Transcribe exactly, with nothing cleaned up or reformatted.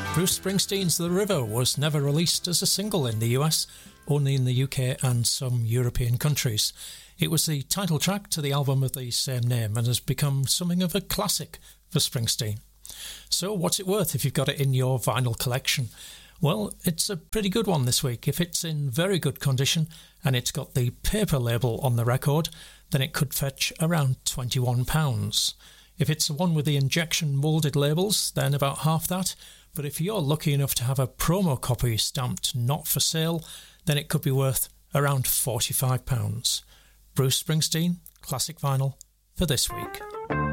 Bruce Springsteen's The River was never released as a single in the U S, only in the U K and some European countries. It was the title track to the album of the same name and has become something of a classic for Springsteen. So what's it worth if you've got it in your vinyl collection? Well, it's a pretty good one this week. If it's in very good condition and it's got the paper label on the record, then it could fetch around twenty-one pounds. If it's the one with the injection moulded labels, then about half that. But if you're lucky enough to have a promo copy stamped not for sale, then it could be worth around forty-five pounds. Bruce Springsteen, Classic Vinyl, for this week.